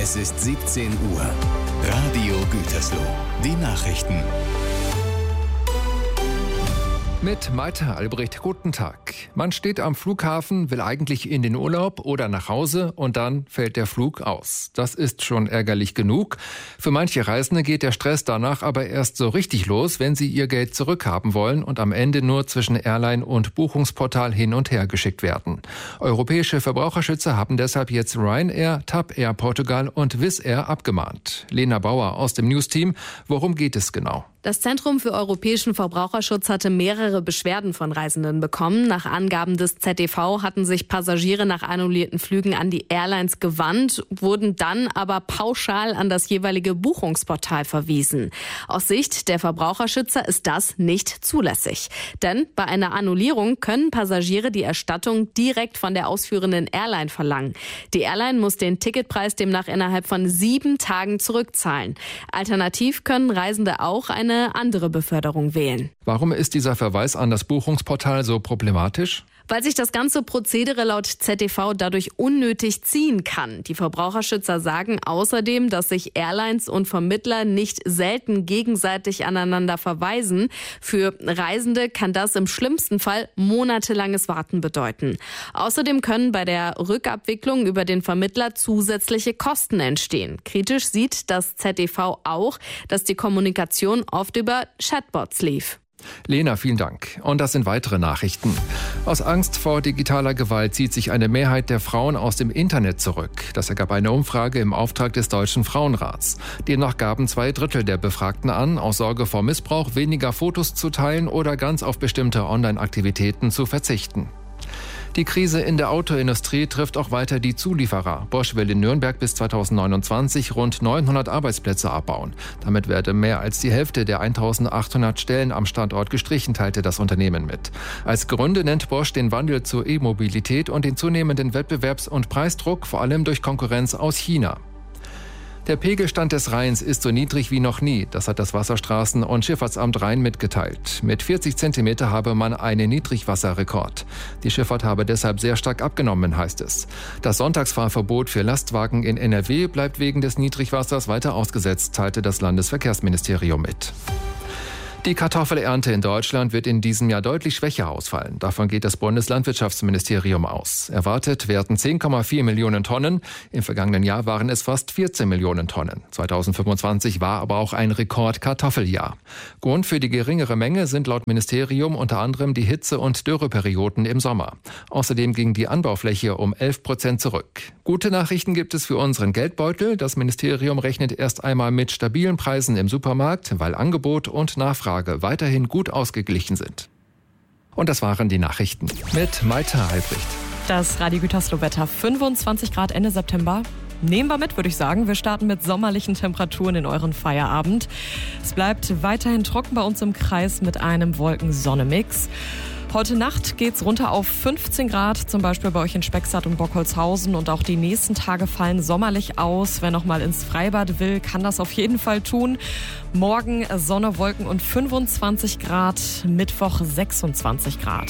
Es ist 17 Uhr. Radio Gütersloh. Die Nachrichten. Mit Maite Albrecht, guten Tag. Man steht am Flughafen, will eigentlich in den Urlaub oder nach Hause und dann fällt der Flug aus. Das ist schon ärgerlich genug. Für manche Reisende geht der Stress danach aber erst so richtig los, wenn sie ihr Geld zurückhaben wollen und am Ende nur zwischen Airline und Buchungsportal hin und her geschickt werden. Europäische Verbraucherschützer haben deshalb jetzt Ryanair, TAP Air Portugal und Wizz Air abgemahnt. Lena Bauer aus dem News-Team, worum geht es genau? Das Zentrum für europäischen Verbraucherschutz hatte mehrere Beschwerden von Reisenden bekommen. Nach Angaben des ZDV hatten sich Passagiere nach annullierten Flügen an die Airlines gewandt, wurden dann aber pauschal an das jeweilige Buchungsportal verwiesen. Aus Sicht der Verbraucherschützer ist das nicht zulässig. Denn bei einer Annullierung können Passagiere die Erstattung direkt von der ausführenden Airline verlangen. Die Airline muss den Ticketpreis demnach innerhalb von 7 Tagen zurückzahlen. Alternativ können Reisende auch eine andere Beförderung wählen. Warum ist dieser Verweis an das Buchungsportal so problematisch? Weil sich das ganze Prozedere laut ZDV dadurch unnötig ziehen kann. Die Verbraucherschützer sagen außerdem, dass sich Airlines und Vermittler nicht selten gegenseitig aneinander verweisen. Für Reisende kann das im schlimmsten Fall monatelanges Warten bedeuten. Außerdem können bei der Rückabwicklung über den Vermittler zusätzliche Kosten entstehen. Kritisch sieht das ZDV auch, dass die Kommunikation oft über Chatbots lief. Lena, vielen Dank. Und das sind weitere Nachrichten. Aus Angst vor digitaler Gewalt zieht sich eine Mehrheit der Frauen aus dem Internet zurück. Das ergab eine Umfrage im Auftrag des Deutschen Frauenrats. Demnach gaben 2/3 der Befragten an, aus Sorge vor Missbrauch weniger Fotos zu teilen oder ganz auf bestimmte Online-Aktivitäten zu verzichten. Die Krise in der Autoindustrie trifft auch weiter die Zulieferer. Bosch will in Nürnberg bis 2029 rund 900 Arbeitsplätze abbauen. Damit werde mehr als die Hälfte der 1800 Stellen am Standort gestrichen, teilte das Unternehmen mit. Als Gründe nennt Bosch den Wandel zur E-Mobilität und den zunehmenden Wettbewerbs- und Preisdruck, vor allem durch Konkurrenz aus China. Der Pegelstand des Rheins ist so niedrig wie noch nie. Das hat das Wasserstraßen- und Schifffahrtsamt Rhein mitgeteilt. Mit 40 Zentimeter habe man einen Niedrigwasserrekord. Die Schifffahrt habe deshalb sehr stark abgenommen, heißt es. Das Sonntagsfahrverbot für Lastwagen in NRW bleibt wegen des Niedrigwassers weiter ausgesetzt, teilte das Landesverkehrsministerium mit. Die Kartoffelernte in Deutschland wird in diesem Jahr deutlich schwächer ausfallen. Davon geht das Bundeslandwirtschaftsministerium aus. Erwartet werden 10,4 Millionen Tonnen. Im vergangenen Jahr waren es fast 14 Millionen Tonnen. 2025 war aber auch ein Rekord-Kartoffeljahr. Grund für die geringere Menge sind laut Ministerium unter anderem die Hitze- und Dürreperioden im Sommer. Außerdem ging die Anbaufläche um 11% zurück. Gute Nachrichten gibt es für unseren Geldbeutel. Das Ministerium rechnet erst einmal mit stabilen Preisen im Supermarkt, weil Angebot und Nachfrage weiterhin gut ausgeglichen sind. Und das waren die Nachrichten mit Maite Albrecht. Das Radio Gütersloh-Wetter, 25 Grad Ende September. Nehmen wir mit, würde ich sagen. Wir starten mit sommerlichen Temperaturen in euren Feierabend. Es bleibt weiterhin trocken bei uns im Kreis mit einem Wolken-Sonne-Mix. Heute Nacht geht's runter auf 15 Grad, zum Beispiel bei euch in Speckstadt und Bockholzhausen. Und auch die nächsten Tage fallen sommerlich aus. Wer noch mal ins Freibad will, kann das auf jeden Fall tun. Morgen Sonne, Wolken und 25 Grad, Mittwoch 26 Grad.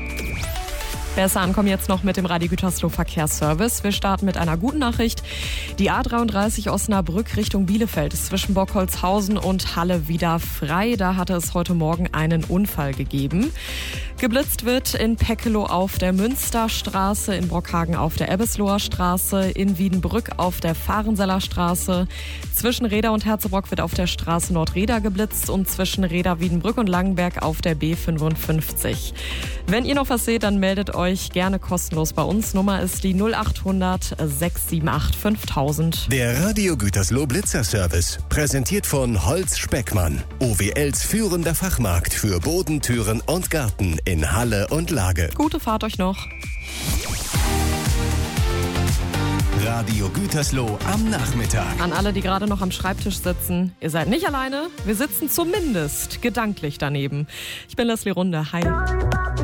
Besser ankommen jetzt noch mit dem Radio Gütersloh Verkehrsservice. Wir starten mit einer guten Nachricht. Die A33 Osnabrück Richtung Bielefeld ist zwischen Bockholzhausen und Halle wieder frei. Da hatte es heute Morgen einen Unfall gegeben. Geblitzt wird in Peckelow auf der Münsterstraße, in Brockhagen auf der Ebbesloher Straße, in Wiedenbrück auf der Fahrenseller Straße. Zwischen Reda und Herzebrock wird auf der Straße Nordreda geblitzt und zwischen Reda, Wiedenbrück und Langenberg auf der B55. Wenn ihr noch was seht, dann meldet euch gerne kostenlos bei uns. Nummer ist die 0800 678 5000. Der Radio Gütersloh Blitzerservice, präsentiert von Holz Speckmann, OWLs führender Fachmarkt für Boden, Türen und Garten in Halle und Lage. Gute Fahrt euch noch. Radio Gütersloh am Nachmittag. An alle, die gerade noch am Schreibtisch sitzen, ihr seid nicht alleine. Wir sitzen zumindest gedanklich daneben. Ich bin Leslie Runde. Hi.